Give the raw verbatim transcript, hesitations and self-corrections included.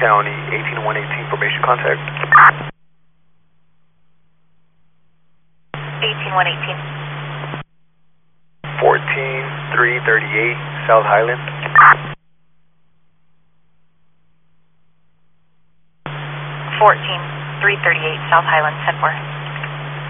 County, eighteen one eighteen, formation contact. eighteen one eighteen. fourteen three thirty-eight, South Highland. fourteen three thirty-eight, South Highland, ten four.